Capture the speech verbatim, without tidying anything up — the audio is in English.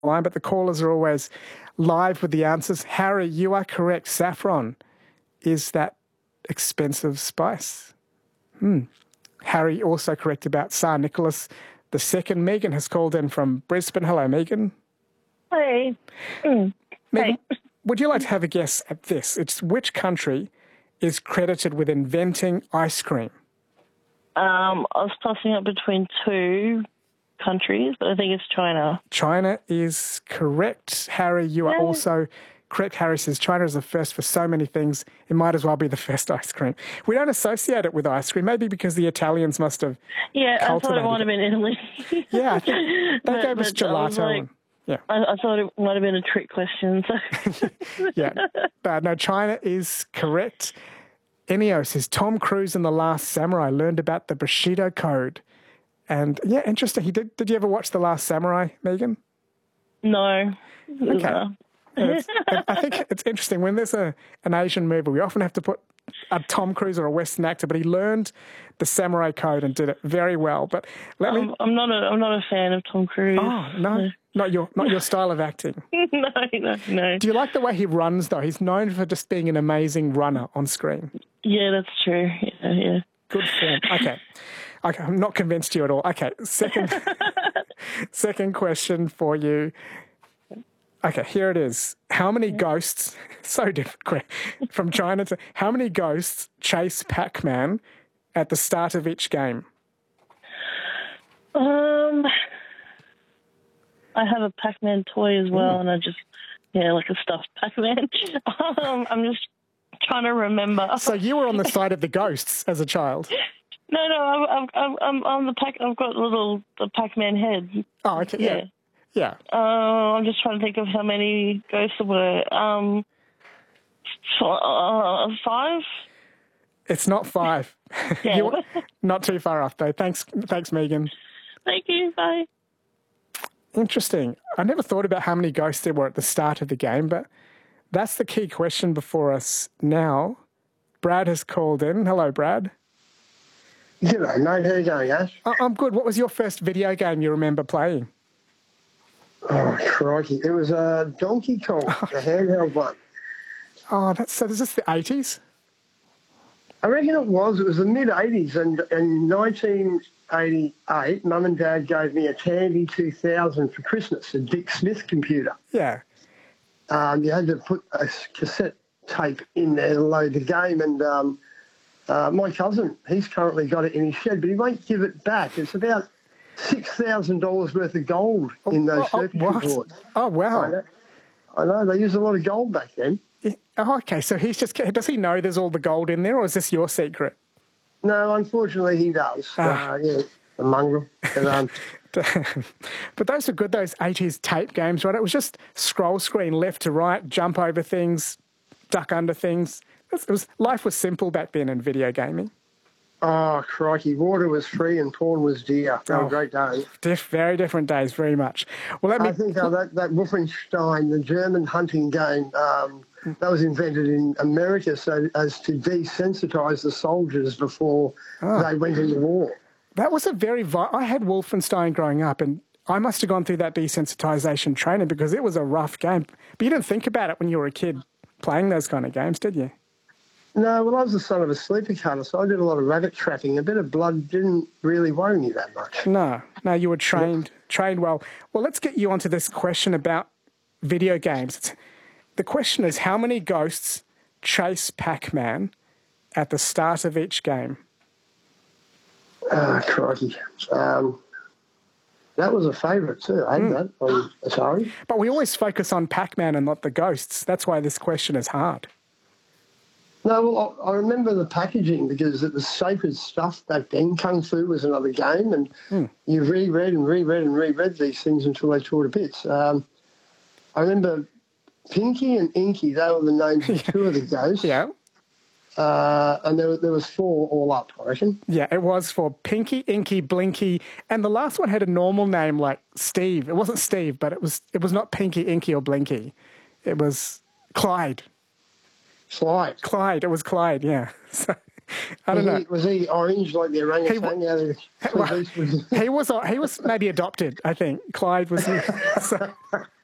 line, but the callers are always live with the answers. Harry, you are correct. Saffron is that expensive spice. Hmm. Harry also correct about Tsar Nicholas the Second. Megan has called in from Brisbane. Hello, Megan. Hey. Mm. Megan, Hey. would you like to have a guess at this? It's which country is credited with inventing ice cream? Um, I was tossing up between two countries, but I think it's China. China is correct. Harry, you are Yay. also correct. Harry says China is the first for so many things. It might as well be the first ice cream. We don't associate it with ice cream, maybe because the Italians must have Yeah, I thought cultivated it might have been Italy. Yeah, I think they But- gave us but I was gelato. like- and, yeah, I, I thought it might have been a trick question. So. yeah. But no, China is correct. Enio says Tom Cruise in The Last Samurai learned about the Bushido Code. And yeah, interesting. He did. Did you ever watch The Last Samurai, Megan? No. Okay. No. It's, I think it's interesting when there's a an Asian movie, we often have to put a Tom Cruise or a Western actor, but he learned the Samurai Code and did it very well. But let me. Um, I'm not a I'm not a fan of Tom Cruise. Oh no, not your not your style of acting. no, no, no. Do you like the way he runs though? He's known for just being an amazing runner on screen. Yeah, that's true. Yeah, yeah. Good form. Okay. Okay, I'm not convinced you at all. Okay, second second question for you. Okay, here it is. How many ghosts, so different, from China to, how many ghosts chase Pac-Man at the start of each game? Um, I have a Pac-Man toy as well, Mm. and I just, yeah, like a stuffed Pac-Man. um, I'm just trying to remember. So you were on the side of the ghosts as a child? No, no, I'm, I'm, I'm, I'm the Pac. I've got little the Pac-Man head. Oh, okay, yeah. Yeah. Yeah. Uh, I'm just trying to think of how many ghosts there were. Um, f- uh, five. It's not five. Yeah. You were not too far off, though. Thanks, thanks, Megan. Thank you. Bye. Interesting. I never thought about how many ghosts there were at the start of the game, but that's the key question before us now. Brad has called in. Hello, Brad. G'day, mate. How you going, Ash? I- I'm good. What was your first video game you remember playing? Oh, crikey. It was uh, Donkey Kong, the handheld one. Oh, that's so. Is this the eighties? I reckon it was. It was the mid-eighties, and in nineteen eighty-eight, Mum and Dad gave me a Tandy two thousand for Christmas, a Dick Smith computer. Yeah. Um, you had to put a cassette tape in there to load the game, and um, uh, my cousin, he's currently got it in his shed, but he won't give it back. It's about six thousand dollars worth of gold in those Oh, oh, circuitry what? boards. Oh, I wow. know. I know, they used a lot of gold back then. Yeah. Oh, okay. So he's just, does he know there's all the gold in there, or is this your secret? No, unfortunately he does. Ah. Uh, yeah, a mongrel. But, um, But those were good, those eighties tape games, right? It was just scroll screen left to right, jump over things, duck under things. It was, life was simple back then in video gaming. oh, crikey, water was free and porn was dear. They were Oh. great days. Diff, very different days, very much. Well, let me... I think uh, that, that Wolfenstein, the German hunting game, um, that was invented in America so as to desensitise the soldiers before Oh. they went into war. That was a very... Vi- I had Wolfenstein growing up, and I must have gone through that desensitisation training because it was a rough game. But you didn't think about it when you were a kid playing those kind of games, did you? No, well, I was the son of a sleeper cutter, so I did a lot of rabbit trapping. A bit of blood didn't really worry me that much. No, no, you were trained trained well. Well, let's get you onto this question about video games. It's, the question is, how many ghosts chase Pac-Man at the start of each game? Ah, crikey. Um, that was a favourite too. I had Hmm. that on Atari. But we always focus on Pac-Man and not the ghosts. That's why this question is hard. No, well, I I remember the packaging because it was sacred stuff back then. Kung Fu was another game, and Hmm. you reread and reread and reread these things until they tore to bits. Um, I remember Pinky and Inky, they were the names of two of the ghosts. Yeah. Uh, and there, there was four all up, I reckon. Yeah, it was for Pinky, Inky, Blinky, and the last one had a normal name like Steve. It wasn't Steve, but it was it was not Pinky, Inky, or Blinky. It was Clyde. Slide. Clyde. It was Clyde. Yeah. So, I don't was know. He, was he orange like the orangutan? out of Clint Well, Eastwood? he was he was maybe adopted, I think. Clyde was. So,